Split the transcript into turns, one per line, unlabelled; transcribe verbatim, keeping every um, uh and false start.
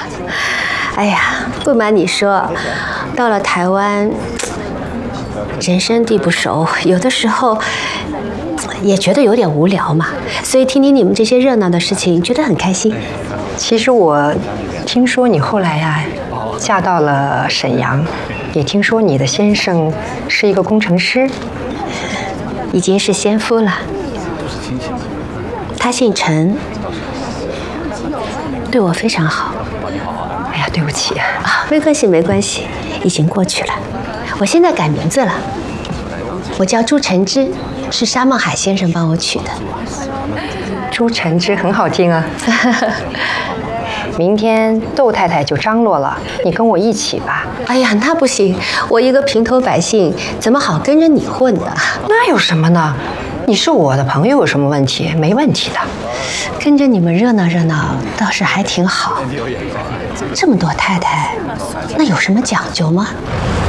哎呀，不瞒你说，到了台湾，人生地不熟，有的时候也觉得有点无聊嘛。所以听听你们这些热闹的事情，觉得很开心。
其实我听说你后来呀、啊，嫁到了沈阳，也听说你的先生是一个工程师，
已经是先夫了。他姓陈，对我非常好。
哎呀，对不起
啊，没关系，没关系，已经过去了。我现在改名字了，我叫朱晨之，是沙孟海先生帮我取的。
朱晨之很好听啊。明天窦太太就张罗了，你跟我一起吧。
哎呀，那不行，我一个平头百姓，怎么好跟着你混呢？
那有什么呢？你是我的朋友，有什么问题？没问题的。
跟着你们热闹热闹，倒是还挺好。这么多太太，那有什么讲究吗？